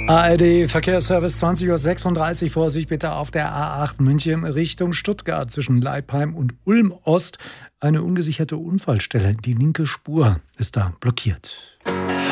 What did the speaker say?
ARD Verkehrsservice 20:36 Uhr. Vorsicht bitte auf der A8 München Richtung Stuttgart zwischen Leipheim und Ulm Ost. Eine ungesicherte Unfallstelle. Die linke Spur ist da blockiert.